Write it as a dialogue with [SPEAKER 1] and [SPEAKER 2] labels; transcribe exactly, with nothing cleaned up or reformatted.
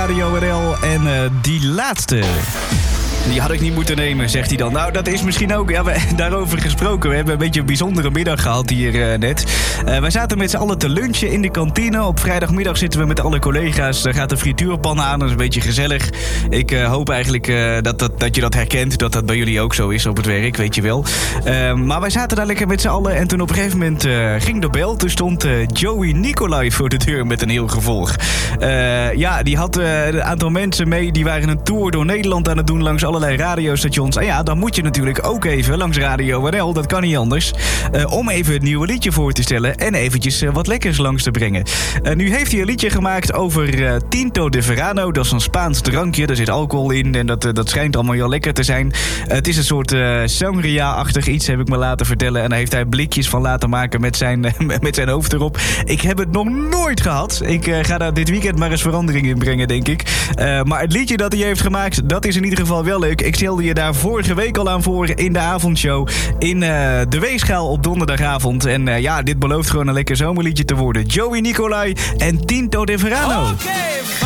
[SPEAKER 1] Radio R L. En uh, die laatste... Die had ik niet moeten nemen, zegt hij dan. Nou, dat is misschien ook, ja, we, daarover gesproken. We hebben een beetje een bijzondere middag gehad hier uh, net. Uh, wij zaten met z'n allen te lunchen in de kantine. Op vrijdagmiddag zitten we met alle collega's. Er gaat de frituurpan aan, dat is een beetje gezellig. Ik uh, hoop eigenlijk uh, dat, dat, dat je dat herkent. Dat dat bij jullie ook zo is op het werk, weet je wel. Uh, maar wij zaten daar lekker met z'n allen. En toen op een gegeven moment uh, ging de bel. Toen stond uh, Joey Nicolai voor de deur met een heel gevolg. Uh, ja, die had uh, een aantal mensen mee. Die waren een tour door Nederland aan het doen langs allerlei radiostations. En ja, dan moet je natuurlijk ook even langs Radio R L, dat kan niet anders, uh, om even het nieuwe liedje voor te stellen en eventjes uh, wat lekkers langs te brengen. Uh, nu heeft hij een liedje gemaakt over uh, Tinto de Verano. Dat is een Spaans drankje, daar zit alcohol in en dat, uh, dat schijnt allemaal heel lekker te zijn. Uh, het is een soort uh, sangria-achtig iets, heb ik me laten vertellen. En daar heeft hij blikjes van laten maken met zijn, uh, met zijn hoofd erop. Ik heb het nog nooit gehad. Ik uh, ga daar dit weekend maar eens verandering in brengen, denk ik. Uh, maar het liedje dat hij heeft gemaakt, dat is in ieder geval wel leuk. Ik stelde je daar vorige week al aan voor in de avondshow in uh, de Weegschaal op donderdagavond. En uh, ja, dit belooft gewoon een lekker zomerliedje te worden. Joey Nicolai en Tinto de Verano. Okay.